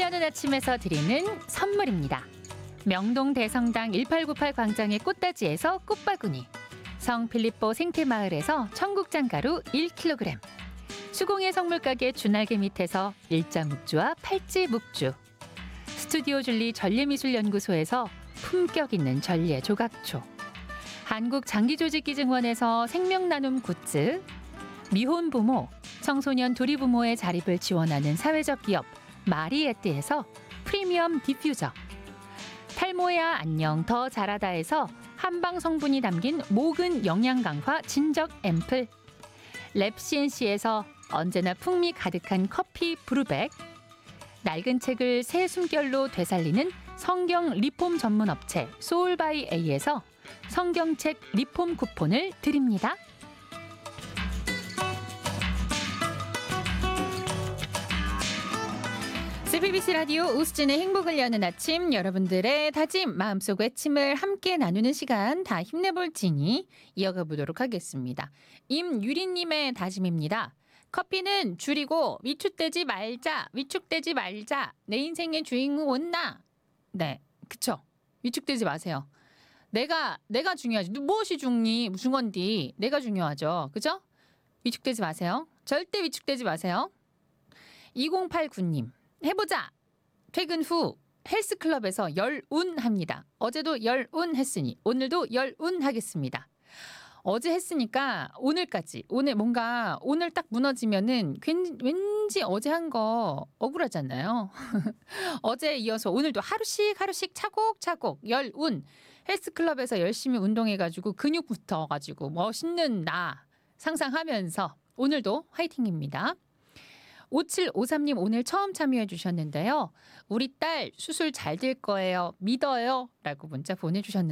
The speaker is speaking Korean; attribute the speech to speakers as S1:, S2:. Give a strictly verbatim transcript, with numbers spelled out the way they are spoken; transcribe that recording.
S1: 여는 아침에서 드리는 선물입니다. 명동 대성당 일팔구팔 광장의 꽃다지에서 꽃바구니, 성필리포 생태마을에서 청국장 가루 일 킬로그램, 수공예 선물가게 주날개 밑에서 일자 묵주와 팔찌 묵주, 스튜디오 줄리 전래미술연구소에서 품격 있는 전래 조각초, 한국장기조직기증원에서 생명나눔 굿즈, 미혼 부모, 청소년 두리 부모의 자립을 지원하는 사회적 기업 마리에뜨에서 프리미엄 디퓨저, 탈모야 안녕 더 자라다에서 한방 성분이 담긴 모근 영양 강화 진적 앰플, 랩시엔시에서 언제나 풍미 가득한 커피 브루백, 낡은 책을 새 숨결로 되살리는 성경 리폼 전문 업체 소울바이 A에서 성경책 리폼 쿠폰을 드립니다. 씨비비씨 라디오 우수진의 행복을 여는 아침, 여러분들의 다짐, 마음속 외침을 함께 나누는 시간, 다 힘내볼 지니 이어가 보도록 하겠습니다. 임유리님의 다짐입니다. 커피는 줄이고 위축되지 말자, 위축되지 말자. 내 인생의 주인공 온나. 네, 그쵸. 위축되지 마세요. 내가 내가 중요하지. 무엇이 중니? 무슨 건디? 내가 중요하죠. 그죠? 위축되지 마세요. 절대 위축되지 마세요. 이공팔구님. 해보자. 퇴근 후 헬스클럽에서 열운 합니다. 어제도 열운 했으니 오늘도 열운 하겠습니다. 어제 했으니까 오늘까지. 오늘 뭔가 오늘 딱 무너지면은 왠지 어제 한 거 억울하잖아요. 어제에 이어서 오늘도 하루씩 하루씩 차곡차곡 열운. 헬스클럽에서 열심히 운동해가지고 근육 붙어가지고 멋있는 나 상상하면서 오늘도 화이팅입니다. 오칠오삼님 오늘 처음 참여해 주셨는데요. 우리 딸 수술 잘 될 거예요. 믿어요. 라고 문자 보내주셨는데